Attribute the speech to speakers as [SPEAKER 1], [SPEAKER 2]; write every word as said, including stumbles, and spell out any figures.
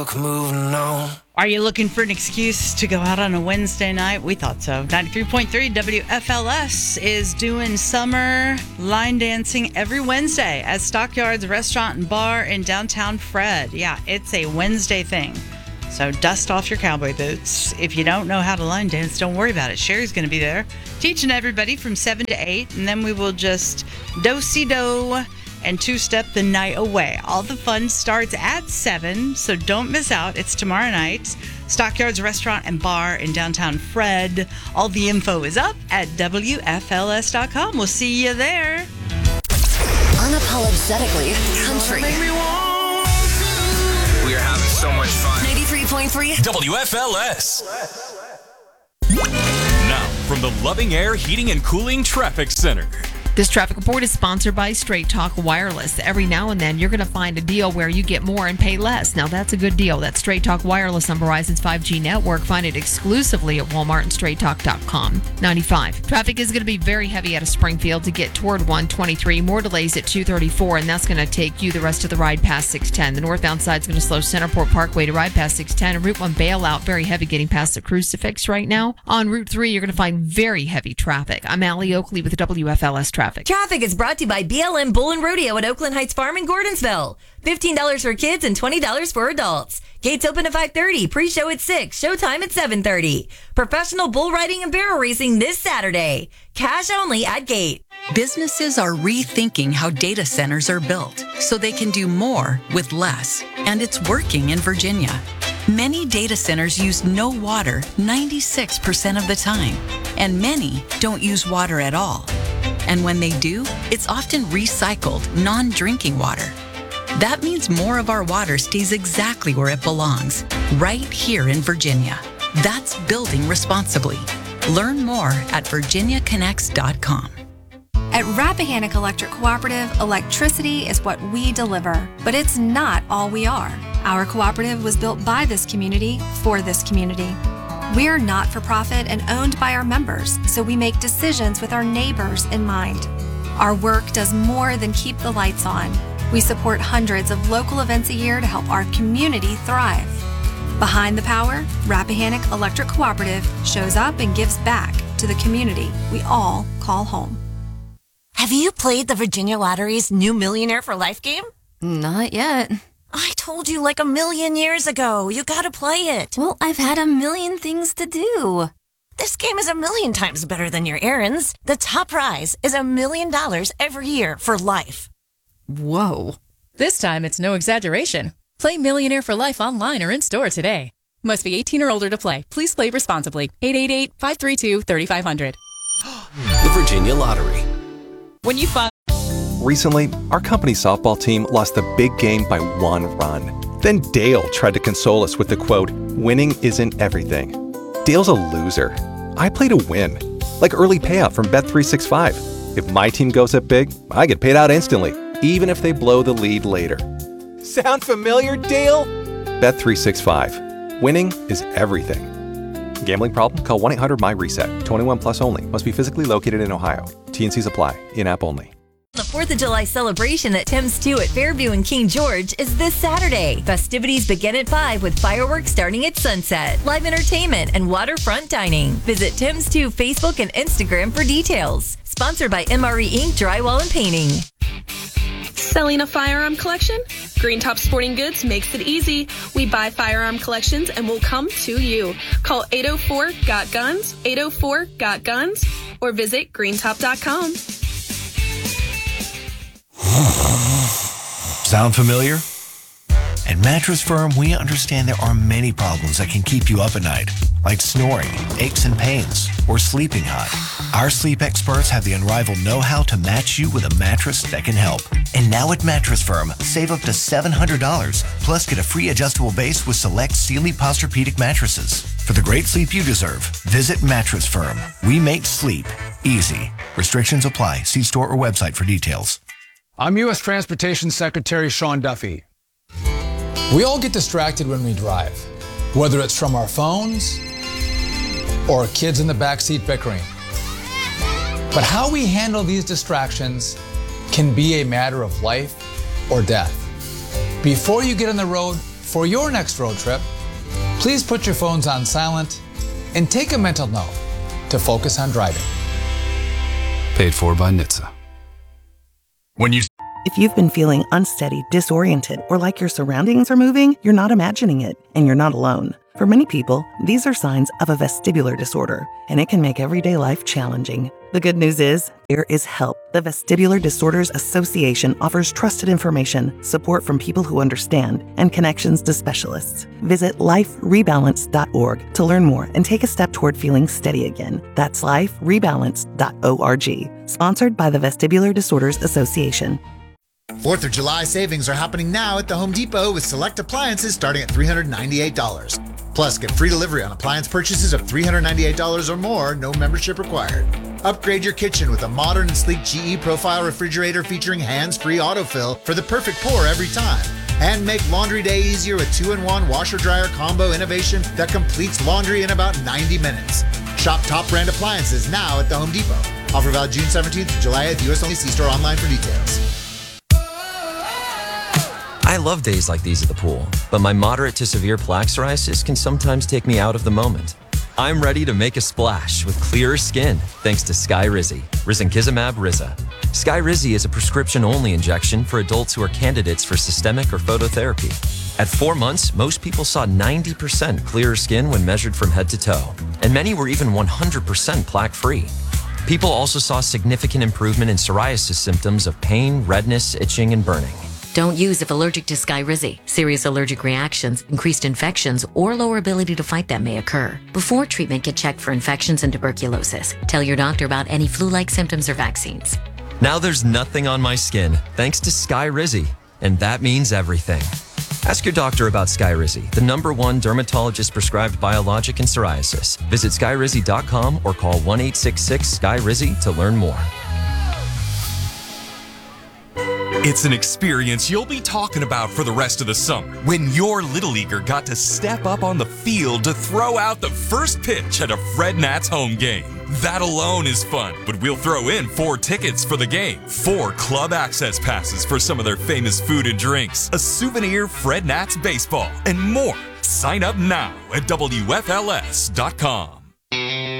[SPEAKER 1] Moving on.
[SPEAKER 2] Are you looking for an excuse to go out on a Wednesday night? We thought so. ninety-three point three W F L S is doing summer line dancing every Wednesday at Stockyards Restaurant and Bar in downtown Fred. Yeah, it's a Wednesday thing. So dust off your cowboy boots. If you don't know how to line dance, don't worry about it. Sherry's going to be there teaching everybody from seven to eight, and then we will just do-si-do and two-step the night away. All the fun starts at seven, so don't miss out. It's tomorrow night. Stockyards Restaurant and Bar in downtown Fred. All the info is up at W F L S dot com. We'll see you there.
[SPEAKER 3] Unapologetically country.
[SPEAKER 1] We are having so much fun.
[SPEAKER 3] ninety-three point three
[SPEAKER 4] W F L S. Now, from the Loving Air Heating and Cooling Traffic Center.
[SPEAKER 5] This traffic report is sponsored by Straight Talk Wireless. Every now and then, you're going to find a deal where you get more and pay less. Now, that's a good deal. That's Straight Talk Wireless on Verizon's five G network. Find it exclusively at Walmart and straight talk dot com. ninety-five. Traffic is going to be very heavy out of Springfield to get toward one twenty-three. More delays at two thirty-four, and that's going to take you the rest of the ride past six ten. The northbound side is going to slow Centerport Parkway to ride past six ten. And Route one bailout, very heavy getting past the Crucifix right now. On Route three, you're going to find very heavy traffic. I'm Allie Oakley with W F L S Traffic.
[SPEAKER 6] Traffic is brought to you by B L M Bull and Rodeo at Oakland Heights Farm in Gordonsville. fifteen dollars for kids and twenty dollars for adults. Gates open at five thirty. Pre-show at six. Showtime at seven thirty. Professional bull riding and barrel racing this Saturday. Cash only at gate.
[SPEAKER 7] Businesses are rethinking how data centers are built so they can do more with less. And it's working in Virginia. Many data centers use no water ninety-six percent of the time. And many don't use water at all. And when they do, it's often recycled, non-drinking water. That means more of our water stays exactly where it belongs, right here in Virginia. That's building responsibly. Learn more at virginia connects dot com.
[SPEAKER 8] At Rappahannock Electric Cooperative, electricity is what we deliver, but it's not all we are. Our cooperative was built by this community for this community. We're not-for-profit and owned by our members, so we make decisions with our neighbors in mind. Our work does more than keep the lights on. We support hundreds of local events a year to help our community thrive. Behind the power, Rappahannock Electric Cooperative shows up and gives back to the community we all call home.
[SPEAKER 3] Have you played the Virginia Lottery's new Millionaire for Life game?
[SPEAKER 9] Not yet.
[SPEAKER 3] I told you like a million years ago. You gotta play it.
[SPEAKER 9] Well, I've had a million things to do.
[SPEAKER 3] This game is a million times better than your errands. The top prize is a million dollars every year for life.
[SPEAKER 9] Whoa.
[SPEAKER 10] This time, it's no exaggeration. Play Millionaire for Life online or in-store today. Must be eighteen or older to play. Please play responsibly. eight eight eight, five three two, three five zero zero.
[SPEAKER 4] The Virginia Lottery.
[SPEAKER 10] When you find...
[SPEAKER 11] Recently, our company softball team lost the big game by one run. Then Dale tried to console us with the quote, "Winning isn't everything." Dale's a loser. I play to win. Like early payout from Bet three sixty-five. If my team goes up big, I get paid out instantly, even if they blow the lead later. Sound familiar, Dale? Bet three sixty-five. Winning is everything. Gambling problem? Call one eight hundred M Y reset. twenty-one plus only. Must be physically located in Ohio. T and Cs apply. In-app only.
[SPEAKER 6] The fourth of July celebration at Tim's two at Fairview and King George is this Saturday. Festivities begin at five with fireworks starting at sunset, live entertainment, and waterfront dining. Visit Tim's two Facebook and Instagram for details. Sponsored by M R E Incorporated Drywall and Painting.
[SPEAKER 12] Selling a firearm collection? Green Top Sporting Goods makes it easy. We buy firearm collections and will come to you. Call eight oh four, G O T guns, eight oh four, G O T guns, or visit green top dot com.
[SPEAKER 13] Sound familiar? At Mattress Firm, we understand there are many problems that can keep you up at night, like snoring, aches and pains, or sleeping hot. Our sleep experts have the unrivaled know-how to match you with a mattress that can help. And now at Mattress Firm, save up to seven hundred dollars, plus get a free adjustable base with select Sealy Posturepedic mattresses. For the great sleep you deserve, visit Mattress Firm. We make sleep easy. Restrictions apply. See store or website for details.
[SPEAKER 14] I'm U S Transportation Secretary Sean Duffy. We all get distracted when we drive, whether it's from our phones or kids in the backseat bickering. But how we handle these distractions can be a matter of life or death. Before you get on the road, for your next road trip, please put your phones on silent and take a mental note to focus on driving.
[SPEAKER 15] Paid for by N H T S A. When you
[SPEAKER 16] If you've been feeling unsteady, disoriented, or like your surroundings are moving, you're not imagining it, and you're not alone. For many people, these are signs of a vestibular disorder, and it can make everyday life challenging. The good news is, there is help. The Vestibular Disorders Association offers trusted information, support from people who understand, and connections to specialists. Visit life rebalance dot org to learn more and take a step toward feeling steady again. That's life rebalance dot org. Sponsored by the Vestibular Disorders Association.
[SPEAKER 17] fourth of July savings are happening now at the Home Depot with select appliances starting at three hundred ninety-eight dollars. Plus, get free delivery on appliance purchases of three hundred ninety-eight dollars or more, no membership required. Upgrade your kitchen with a modern and sleek G E Profile refrigerator featuring hands-free autofill for the perfect pour every time. And make laundry day easier with two in one washer-dryer combo innovation that completes laundry in about ninety minutes. Shop top brand appliances now at the Home Depot. Offer valid June seventeenth to July eighth, U S only. See store online for details.
[SPEAKER 18] I love days like these at the pool, but my moderate to severe plaque psoriasis can sometimes take me out of the moment. I'm ready to make a splash with clearer skin thanks to Skyrizi, risankizumab Riza. Skyrizi is a prescription-only injection for adults who are candidates for systemic or phototherapy. At four months, most people saw ninety percent clearer skin when measured from head to toe, and many were even one hundred percent plaque-free. People also saw significant improvement in psoriasis symptoms of pain, redness, itching, and burning.
[SPEAKER 19] Don't use if allergic to Skyrizi. Serious allergic reactions, increased infections, or lower ability to fight them may occur. Before treatment, get checked for infections and tuberculosis. Tell your doctor about any flu-like symptoms or vaccines.
[SPEAKER 18] Now there's nothing on my skin thanks to Skyrizi, and that means everything. Ask your doctor about Skyrizi, the number one dermatologist-prescribed biologic in psoriasis. Visit skyrizi dot com or call one eight six six Sky Rizi to learn more.
[SPEAKER 4] It's an experience you'll be talking about for the rest of the summer when your Little Leaguer got to step up on the field to throw out the first pitch at a Fred Nats home game. That alone is fun, but we'll throw in four tickets for the game, four club access passes for some of their famous food and drinks, a souvenir Fred Nats baseball, and more. Sign up now at W F L S dot com.